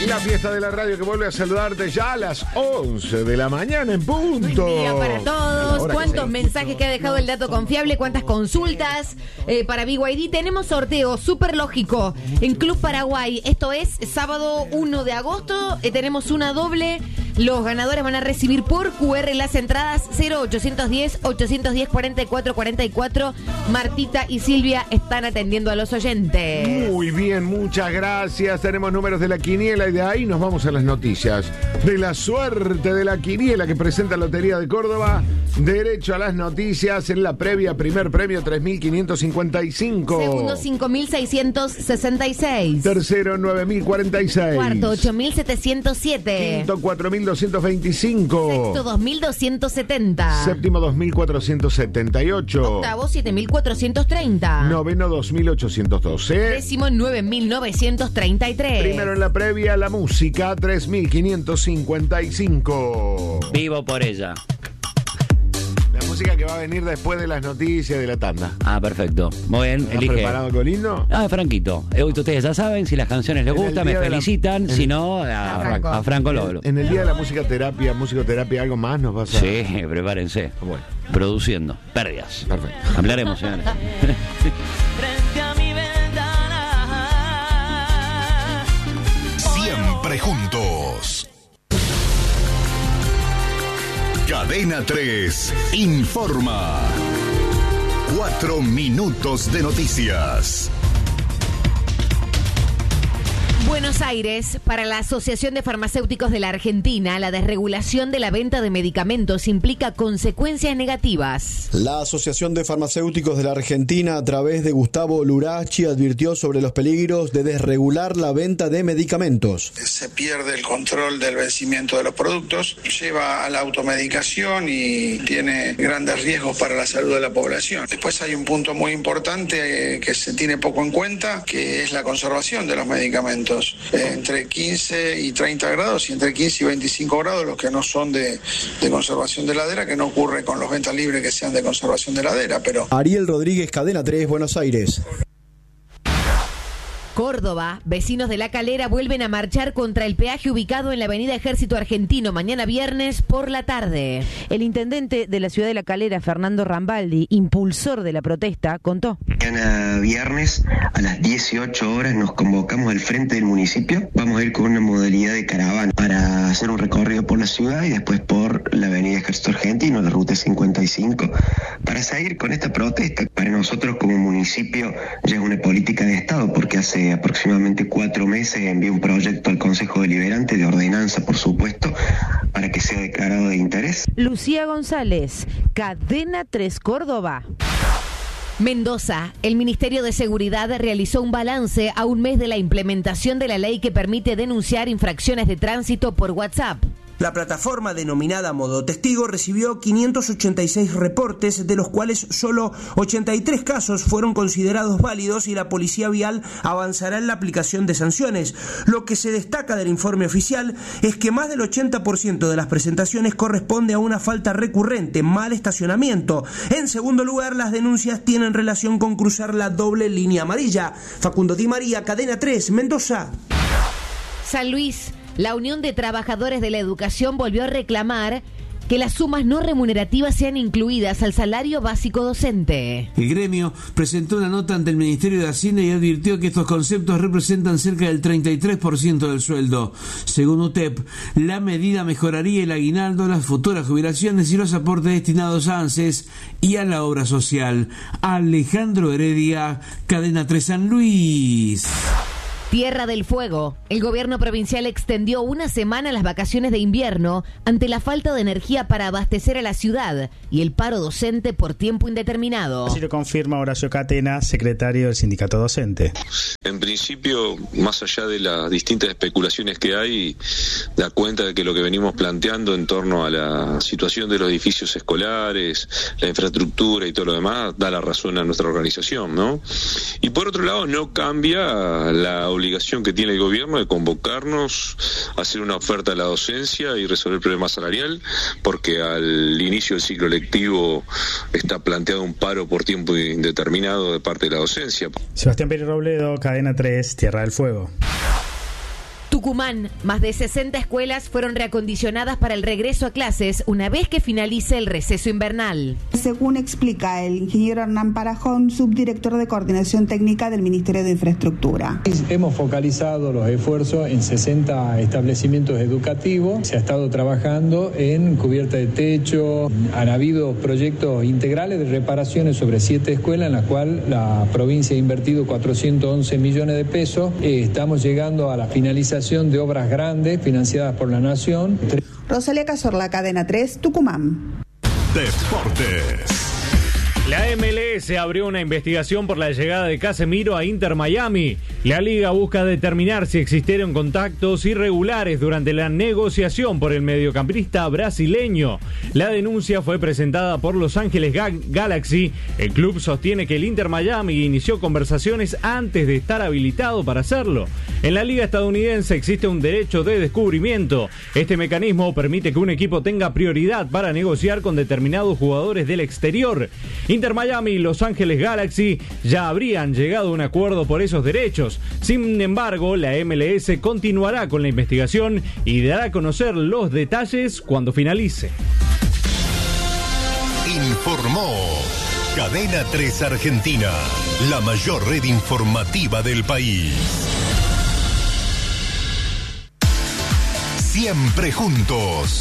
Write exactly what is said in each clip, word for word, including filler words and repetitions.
La fiesta de la radio que vuelve a saludarte ya a las once de la mañana en punto. Buen día para todos. ¿Cuántos mensajes que ha dejado el dato confiable? ¿Cuántas consultas eh, para B Y D? Tenemos sorteo súper lógico en Club Paraguay. Esto es sábado uno de agosto. Eh, tenemos una doble. Los ganadores van a recibir por Q R las entradas. Cero ochocientos diez, ochocientos diez, cuarenta y cuatro, cuarenta y cuatro. Martita y Silvia están atendiendo a los oyentes. Muy bien, muchas gracias. Tenemos números de la quiniela y de ahí nos vamos a las noticias de la suerte de la quiniela que presenta Lotería de Córdoba. Derecho a las noticias en la previa. Primer premio tres mil quinientos cincuenta y cinco. Segundo cinco mil seiscientos sesenta y seis. Tercero nueve mil cuarenta y seis. Cuarto ocho mil setecientos siete. Quinto cuatro mil doscientos veinticinco. Sexto dos mil doscientos setenta. Séptimo dos mil cuatrocientos setenta y ocho. Octavo siete mil cuatrocientos treinta. Noveno dos mil ochocientos doce. Décimo nueve mil novecientos treinta y tres. Primero en la previa la música tres mil quinientos cincuenta y cinco. Vivo por ella. La música que va a venir después de las noticias de la tanda. Ah, perfecto. Muy bien, ¿Estás elige. preparado, Colino? Ah, Franquito. Eh, Ustedes ya saben, si las canciones les En el gustan, me día de la- felicitan. en- Si no, a, A Franco. a Franco Loblo. En el día de la música terapia, musicoterapia, ¿algo más nos vas a...? Sí, prepárense. Bueno, Produciendo. Pérdidas. perfecto. Hablaremos, señores. Frente a mi ventana. Siempre juntos. Cadena tres informa. Cuatro minutos de noticias. Buenos Aires, para la Asociación de Farmacéuticos de la Argentina, la desregulación de la venta de medicamentos implica consecuencias negativas. La Asociación de Farmacéuticos de la Argentina, a través de Gustavo Lurachi, advirtió sobre los peligros de desregular la venta de medicamentos. Se pierde el control del vencimiento de los productos, lleva a la automedicación y tiene grandes riesgos para la salud de la población. Después hay un punto muy importante eh, que se tiene poco en cuenta, que es la conservación de los medicamentos. Eh, entre quince y treinta grados y entre quince y veinticinco grados los que no son de, de conservación de heladera, que no ocurre con los ventas libres que sean de conservación de heladera, pero... Ariel Rodríguez, Cadena tres, Buenos Aires. Córdoba, vecinos de La Calera vuelven a marchar contra el peaje ubicado en la avenida Ejército Argentino mañana viernes por la tarde. El intendente de la ciudad de La Calera, Fernando Rambaldi, impulsor de la protesta, contó. Mañana viernes a las dieciocho horas nos convocamos al frente del municipio. Vamos a ir con una modalidad de caravana para hacer un recorrido por la ciudad y después por la avenida Ejército Argentino, la ruta cincuenta y cinco, para seguir con esta protesta. Para nosotros como municipio ya es una política de Estado, porque hace aproximadamente cuatro meses envié un proyecto al Consejo Deliberante de ordenanza, por supuesto, para que sea declarado de interés. Lucía González, Cadena tres Córdoba. Mendoza, el Ministerio de Seguridad realizó un balance a un mes de la implementación de la ley que permite denunciar infracciones de tránsito por WhatsApp. La plataforma denominada Modo Testigo recibió quinientos ochenta y seis reportes, de los cuales solo ochenta y tres casos fueron considerados válidos y la Policía Vial avanzará en la aplicación de sanciones. Lo que se destaca del informe oficial es que más del ochenta por ciento de las presentaciones corresponde a una falta recurrente, mal estacionamiento. En segundo lugar, las denuncias tienen relación con cruzar la doble línea amarilla. Facundo Di María, Cadena tres, Mendoza. San Luis, la Unión de Trabajadores de la Educación volvió a reclamar que las sumas no remunerativas sean incluidas al salario básico docente. El gremio presentó una nota ante el Ministerio de Hacienda y advirtió que estos conceptos representan cerca del treinta y tres por ciento del sueldo. Según U T E P, la medida mejoraría el aguinaldo, las futuras jubilaciones y los aportes destinados a ANSES y a la obra social. Alejandro Heredia, Cadena tres San Luis. Tierra del Fuego. El gobierno provincial extendió una semana las vacaciones de invierno ante la falta de energía para abastecer a la ciudad y el paro docente por tiempo indeterminado. Así lo confirma Horacio Catena, secretario del sindicato docente. En principio, más allá de las distintas especulaciones que hay, da cuenta de que lo que venimos planteando en torno a la situación de los edificios escolares, la infraestructura y todo lo demás, da la razón a nuestra organización, ¿no? Y por otro lado, no cambia la obligación que tiene el gobierno de convocarnos a hacer una oferta a la docencia y resolver el problema salarial, porque al inicio del ciclo lectivo está planteado un paro por tiempo indeterminado de parte de la docencia. Sebastián Pérez Robledo, Cadena tres, Tierra del Fuego. Tucumán, más de sesenta escuelas fueron reacondicionadas para el regreso a clases una vez que finalice el receso invernal. Según explica el ingeniero Hernán Parajón, subdirector de Coordinación Técnica del Ministerio de Infraestructura. Hemos focalizado los esfuerzos en sesenta establecimientos educativos. Se ha estado trabajando en cubierta de techo. Han habido proyectos integrales de reparaciones sobre siete escuelas en las cuales la provincia ha invertido cuatrocientos once millones de pesos. Eh, estamos llegando a la finalización de obras grandes financiadas por la Nación. Rosalía Cazorla, Cadena tres, Tucumán. Deportes. La M L S abrió una investigación por la llegada de Casemiro a Inter Miami. La liga busca determinar si existieron contactos irregulares durante la negociación por el mediocampista brasileño. La denuncia fue presentada por Los Ángeles Galaxy. El club sostiene que el Inter Miami inició conversaciones antes de estar habilitado para hacerlo. En la liga estadounidense existe un derecho de descubrimiento. Este mecanismo permite que un equipo tenga prioridad para negociar con determinados jugadores del exterior. Inter Miami y Los Ángeles Galaxy ya habrían llegado a un acuerdo por esos derechos. Sin embargo, la M L S continuará con la investigación y dará a conocer los detalles cuando finalice. Informó Cadena tres Argentina, la mayor red informativa del país. Siempre juntos.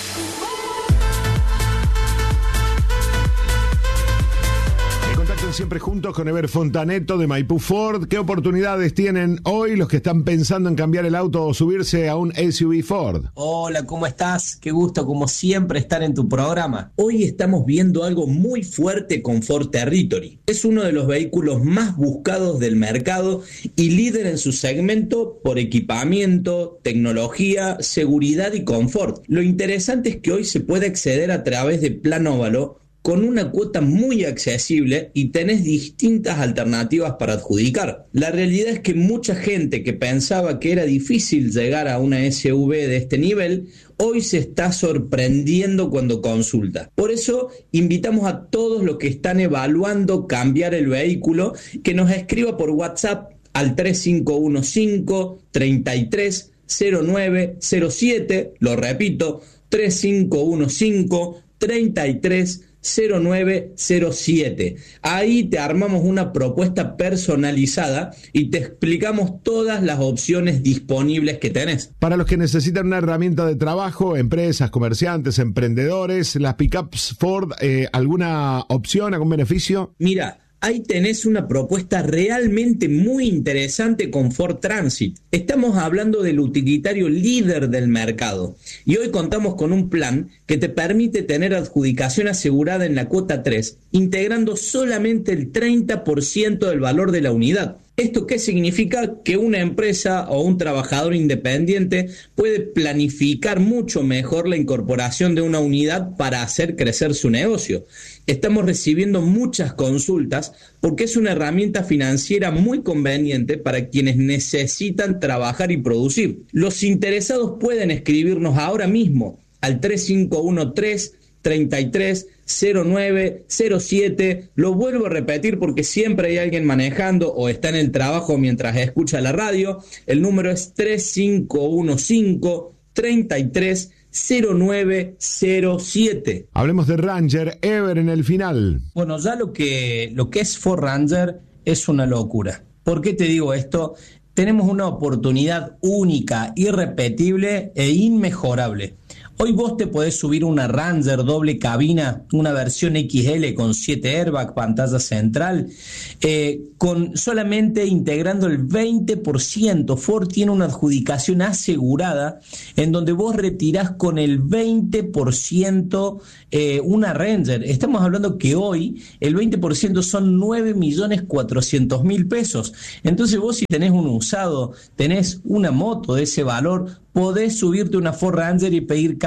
Siempre juntos con Ever Fontaneto de Maipú Ford. ¿Qué oportunidades tienen hoy los que están pensando en cambiar el auto o subirse a un S U V Ford? Hola, ¿cómo estás? Qué gusto, como siempre, estar en tu programa. Hoy estamos viendo algo muy fuerte con Ford Territory. Es uno de los vehículos más buscados del mercado y líder en su segmento por equipamiento, tecnología, seguridad y confort. Lo interesante es que hoy se puede acceder a través de Plan Óvalo con una cuota muy accesible y tenés distintas alternativas para adjudicar. La realidad es que mucha gente que pensaba que era difícil llegar a una S U V de este nivel, hoy se está sorprendiendo cuando consulta. Por eso invitamos a todos los que están evaluando cambiar el vehículo que nos escriba por WhatsApp al tres cinco uno cinco, treinta y tres, cero nueve cero siete, lo repito, tres cinco uno cinco, treinta y tres, cero nueve cero siete. Ahí te armamos una propuesta personalizada y te explicamos todas las opciones disponibles que tenés. Para los que necesitan una herramienta de trabajo, empresas, comerciantes, emprendedores, las pickups Ford, eh, ¿alguna opción, algún beneficio? Mira, ahí tenés una propuesta realmente muy interesante con Ford Transit. Estamos hablando del utilitario líder del mercado y hoy contamos con un plan que te permite tener adjudicación asegurada en la cuota tres, integrando solamente el treinta por ciento del valor de la unidad. ¿Esto qué significa? Que una empresa o un trabajador independiente puede planificar mucho mejor la incorporación de una unidad para hacer crecer su negocio. Estamos recibiendo muchas consultas porque es una herramienta financiera muy conveniente para quienes necesitan trabajar y producir. Los interesados pueden escribirnos ahora mismo al tres cinco uno tres, treinta y tres, cero nueve cero siete. Lo vuelvo a repetir porque siempre hay alguien manejando o está en el trabajo mientras escucha la radio. El número es tres cinco uno cinco, treinta y tres, cero nueve cero siete. Hablemos de Ranger, Ever en el final. Bueno, ya lo que, lo que es Ford Ranger es una locura. ¿Por qué te digo esto? Tenemos una oportunidad única, irrepetible e inmejorable. Hoy vos te podés subir una Ranger doble cabina, una versión X L con siete airbags, pantalla central, eh, con solamente integrando el veinte por ciento. Ford tiene una adjudicación asegurada en donde vos retirás con el veinte por ciento eh, una Ranger. Estamos hablando que hoy el veinte por ciento son nueve millones cuatrocientos mil pesos. Entonces vos, si tenés un usado, tenés una moto de ese valor, podés subirte una Ford Ranger y pedir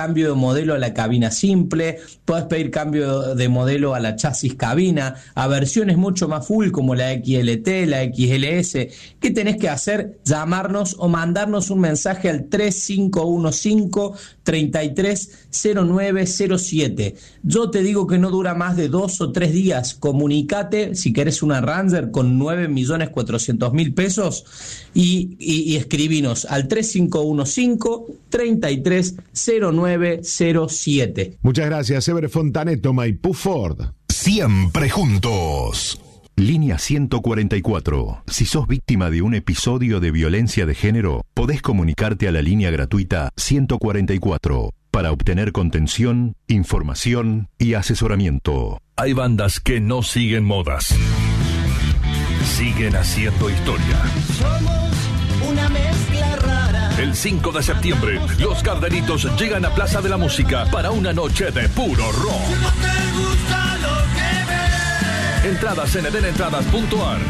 cambio de modelo a la cabina simple, podés pedir cambio de modelo a la chasis cabina, a versiones mucho más full como la X L T, la X L S. ¿Qué tenés que hacer? Llamarnos o mandarnos un mensaje al tres cinco uno cinco, tres tres cero nueve cero siete. Yo te digo que no dura más de dos o tres días. Comunicate si querés una Ranger con nueve millones cuatrocientos mil pesos y, y, y escribinos al tres cinco uno cinco, tres tres cero nueve cero siete. Muchas gracias, Ever Fontaneto, Maipú Ford. Siempre juntos. Línea ciento cuarenta y cuatro. Si sos víctima de un episodio de violencia de género, podés comunicarte a la línea gratuita ciento cuarenta y cuatro para obtener contención, información y asesoramiento. Hay bandas que no siguen modas. Siguen haciendo historia. Somos una mezcla rara. El cinco de septiembre, los Gardelitos llegan a Plaza de la Música para una noche de puro rock. Si no te gusta lo que ves, Entradas en edenentradas punto ar.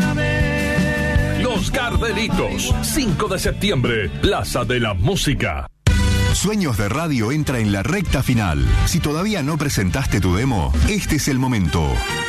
Los Gardelitos, cinco de septiembre, Plaza de la Música. Sueños de Radio entra en la recta final. Si todavía no presentaste tu demo, este es el momento.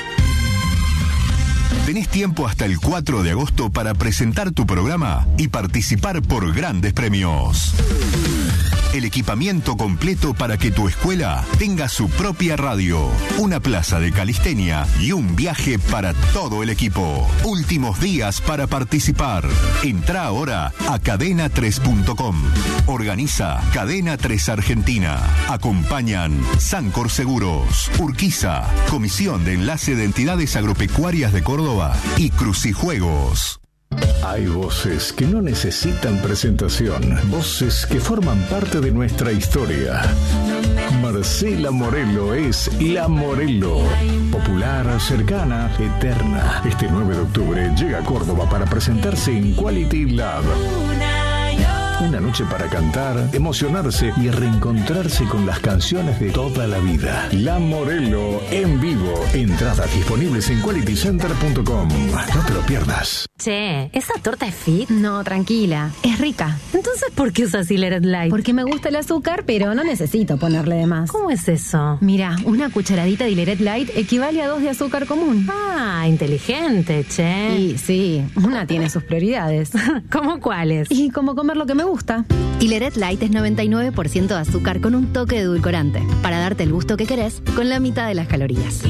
Tenés tiempo hasta el cuatro de agosto para presentar tu programa y participar por grandes premios. El equipamiento completo para que tu escuela tenga su propia radio, una plaza de calistenia y un viaje para todo el equipo. Últimos días para participar. Entrá ahora a cadena tres punto com. Organiza Cadena tres Argentina. Acompañan Sancor Seguros, Urquiza, Comisión de Enlace de Entidades Agropecuarias de Córdoba y Crucijuegos. Hay voces que no necesitan presentación, voces que forman parte de nuestra historia. Marcela Morelo es La Morelo, popular, cercana, eterna. Este nueve de octubre llega a Córdoba para presentarse en Quality Lab. Una noche para cantar, emocionarse y reencontrarse con las canciones de toda la vida. La Morelo en vivo. Entradas disponibles en quality center punto com. No te lo pierdas. Che, ¿esa torta es fit? No, tranquila, es rica. Entonces, ¿por qué usas Hileret Light? Porque me gusta el azúcar, pero no necesito ponerle de más. ¿Cómo es eso? Mira, una cucharadita de Hileret Light equivale a dos de azúcar común. Ah, inteligente, che. Sí, sí, una tiene sus prioridades. ¿Cómo cuáles? Y como comer lo que me gusta. Hileret Light es noventa y nueve por ciento de azúcar con un toque de edulcorante, para darte el gusto que querés con la mitad de las calorías.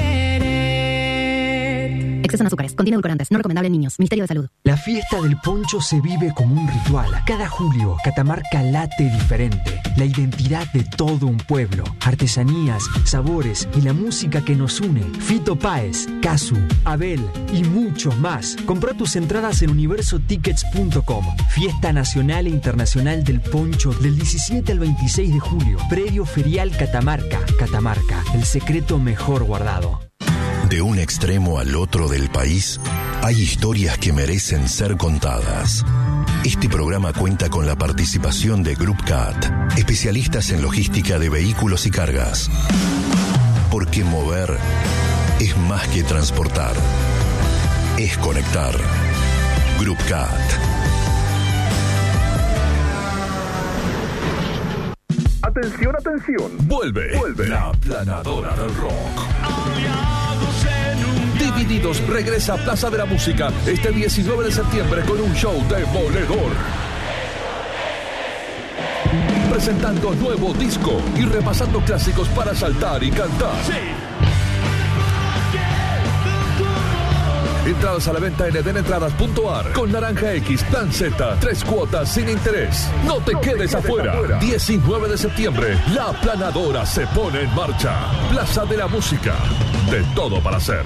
Exceso en azúcares, contiene edulcorantes, no recomendable en niños. Ministerio de Salud. La fiesta del poncho se vive como un ritual. Cada julio, Catamarca late diferente. La identidad de todo un pueblo. Artesanías, sabores y la música que nos une. Fito Páez, Casu, Abel y muchos más. Comprá tus entradas en universo tickets punto com. Fiesta nacional e internacional del poncho del diecisiete al veintiséis de julio. Predio Ferial Catamarca. Catamarca, el secreto mejor guardado. De un extremo al otro del país, hay historias que merecen ser contadas. Este programa cuenta con la participación de Group Cat, especialistas en logística de vehículos y cargas. Porque mover es más que transportar, es conectar. Group Cat. Atención, atención. Vuelve. Vuelve. La Planadora del Rock. Divididos regresa a Plaza de la Música este diecinueve de septiembre con un show demoledor. Presentando nuevo disco y repasando clásicos para saltar y cantar. Entradas a la venta en edenentradas punto ar. Con Naranja X, Plan Z, tres cuotas sin interés. No te, no quedes, te quedes afuera. afuera. diecinueve de septiembre, La Planadora se pone en marcha. Plaza de la Música. De todo para hacer.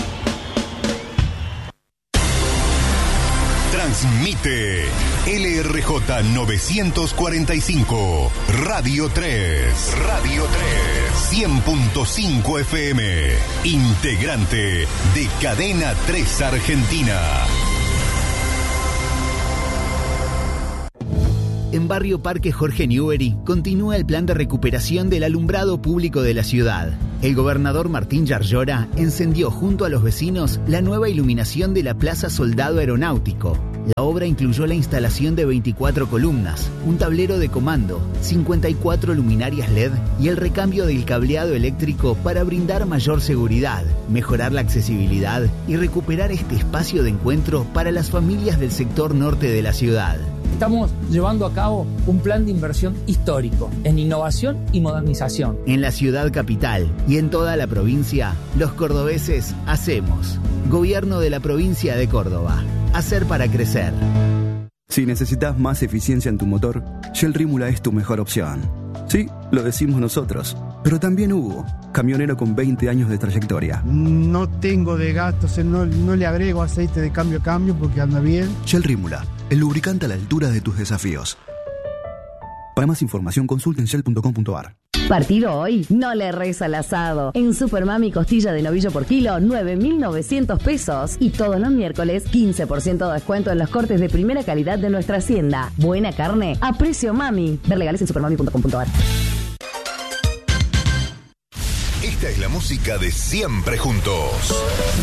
Transmite L R J novecientos cuarenta y cinco, Radio tres, Radio tres, cien punto cinco F M, integrante de Cadena tres Argentina. En Barrio Parque Jorge Newbery continúa el plan de recuperación del alumbrado público de la ciudad. El gobernador Martín Yarlora encendió junto a los vecinos la nueva iluminación de la Plaza Soldado Aeronáutico. La obra incluyó la instalación de veinticuatro columnas, un tablero de comando, cincuenta y cuatro luminarias L E D y el recambio del cableado eléctrico para brindar mayor seguridad, mejorar la accesibilidad y recuperar este espacio de encuentro para las familias del sector norte de la ciudad. Estamos llevando a cabo un plan de inversión histórico en innovación y modernización. En la ciudad capital y en toda la provincia, los cordobeses hacemos. Gobierno de la provincia de Córdoba. Hacer para crecer. Si necesitas más eficiencia en tu motor, Shell Rímula es tu mejor opción. Sí, lo decimos nosotros, pero también Hugo, camionero con veinte años de trayectoria. No tengo de gasto, o sea, no, no le agrego aceite de cambio a cambio porque anda bien. Shell Rímula, el lubricante a la altura de tus desafíos. Para más información, consulta en shell punto com punto a r. Partido hoy, no le reza al asado. En Supermami costilla de novillo por kilo, nueve mil novecientos pesos. Y todos los miércoles, quince por ciento de descuento en los cortes de primera calidad de nuestra hacienda. Buena carne a precio mami. Ver legales en supermami punto com punto a r. Esta es la música de Siempre Juntos.